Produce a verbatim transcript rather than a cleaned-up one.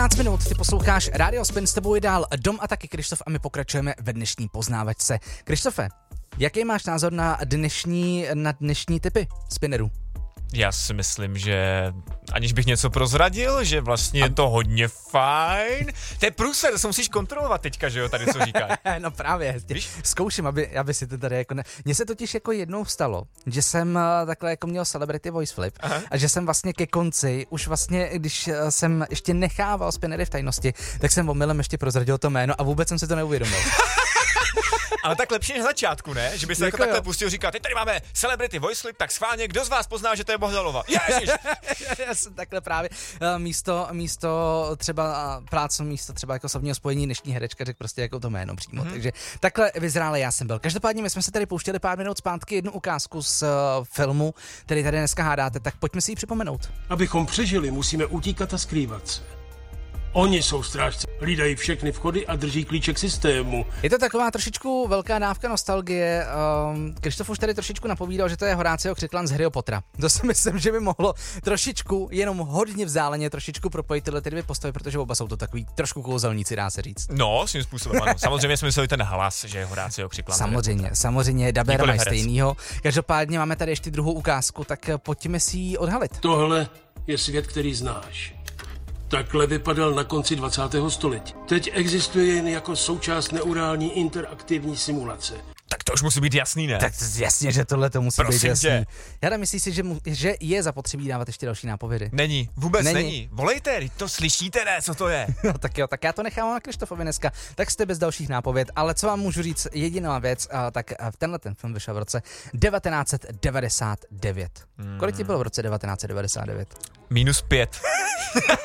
patnáct minut, ty posloucháš Radio Spin, s tebou je dál Dom a taky Krištof a my pokračujeme ve dnešní poznávačce. Krištofe, jaký máš názor na dnešní, na dnešní typy spinnerů? Já si myslím, že aniž bych něco prozradil, že vlastně a... je to hodně fajn. To je průser, to se musíš kontrolovat teďka, že jo, tady co říkáš. No právě, zkouším, aby, aby si to tady jako ne... Mně se totiž jako jednou stalo, že jsem uh, takhle jako měl Celebrity Voice Flip. Aha. A že jsem vlastně ke konci, už vlastně, když uh, jsem ještě nechával spinnery v tajnosti, tak jsem omylem ještě prozradil to jméno a vůbec jsem si to neuvědomil. Ale tak lepší než na začátku, ne? Že by se jako, jako takhle pustil, říká, teď tady máme Celebrity Voice Flip, tak schválně, kdo z vás pozná, že to je Bohdalova? Ježiš! Já jsem takhle právě místo, místo třeba prácu, místo třeba jako slovního spojení dnešní herečka, řekl prostě jako to jméno přímo. Mm-hmm. Takže takhle vyzrále já jsem byl. Každopádně my jsme se tady pouštěli pár minut zpátky jednu ukázku z uh, filmu, který tady dneska hádáte, tak pojďme si ji připomenout. Abychom přežili, musíme utíkat a skrývat se. Oni jsou strážci, hlídají všechny vchody a drží klíček systému. Je to taková trošičku velká dávka nostalgie. Um, Krištof už tady trošičku napovídal, že to je Horácio Křiklan z Harryho Pottera. To si myslím, že by mohlo trošičku, jenom hodně vzdáleně, trošičku propojit tyhle ty dvě postavy, protože oba jsou to takový trošku kouzelníci, dá se říct. No, svým způsobem, ano. Samozřejmě jsme mysleli ten hlas, že je Horácio Křiklan. Samozřejmě, samozřejmě, daber mají stejnýho. Každopádně máme tady ještě druhou ukázku, tak pojďme si ji odhalit. Tohle je svět, který znáš. Takhle vypadal na konci dvacátého století. Teď existuje jen jako součást neurální interaktivní simulace. Tak to už musí být jasný, ne? Tak jasně, že tohle to musí Prosím být jasný. tě. Jada, myslíš si, že, mu, že je zapotřebí dávat ještě další nápovědy? Není, vůbec není. není. Volejte, to slyšíte, ne, co to je? No tak jo, tak já to nechám na Krištofovi dneska, tak jste bez dalších nápověd, ale co vám můžu říct, jediná věc, a, tak a tenhle ten film vyšel v roce devatenáct set devadesát devět. Hmm. Kolik ti bylo v roce devatenáct set devadesát devět? Minus pět.